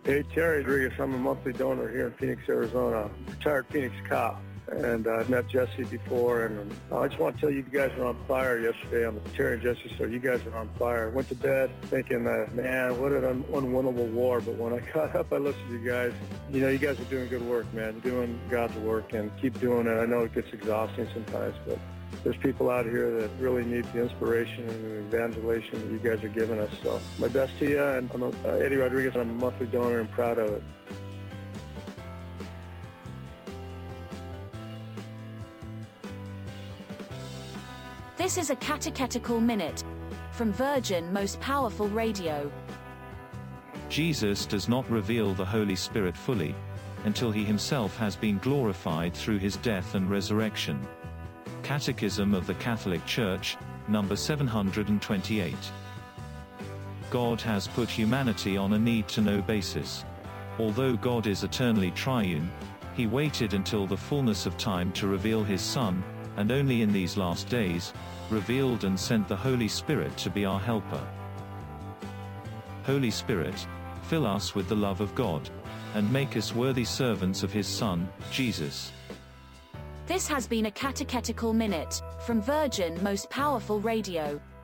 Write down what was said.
Hey, Terry Rodriguez. I'm a monthly donor here in Phoenix, Arizona. Retired Phoenix cop. And I've met Jesse before, and I just want to tell you guys were on fire yesterday on the Terry and Jesse show. You guys are on fire. Went to bed thinking, man, what an unwinnable war. But when I got up, I listened to you guys. You know, you guys are doing good work, man. You're doing God's work, and keep doing it. I know it gets exhausting sometimes, but there's people out here that really need the inspiration and the evangelization that you guys are giving us. So my best to you, and I'm Eddie Rodriguez. I'm a monthly donor and proud of it. This is a catechetical minute from Virgin Most Powerful Radio. Jesus does not reveal the Holy Spirit fully until he himself has been glorified through his death and resurrection. Catechism of the Catholic Church, number 728. God has put humanity on a need-to-know basis. Although God is eternally triune, he waited until the fullness of time to reveal his Son, and only in these last days, revealed and sent the Holy Spirit to be our helper. Holy Spirit, fill us with the love of God, and make us worthy servants of his Son, Jesus. This has been a catechetical minute from Virgin Most Powerful Radio.